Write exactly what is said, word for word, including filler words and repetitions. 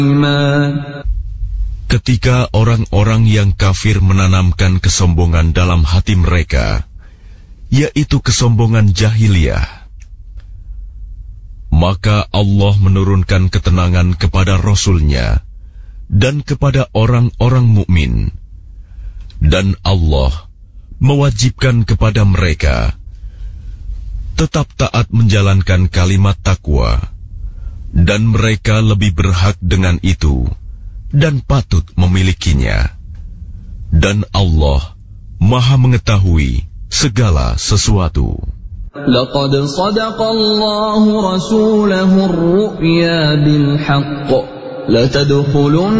Ketika orang-orang yang kafir menanamkan kesombongan dalam hati mereka, yaitu kesombongan jahiliyah, maka Allah menurunkan ketenangan kepada Rasul-Nya dan kepada orang-orang mukmin, dan Allah mewajibkan kepada mereka tetap taat menjalankan kalimat takwa, dan mereka lebih berhak dengan itu dan patut memilikinya. Dan Allah Maha mengetahui segala sesuatu. Laqad sadaqallahu rasulahu ar-ru'ya bil haqq la tadkhulun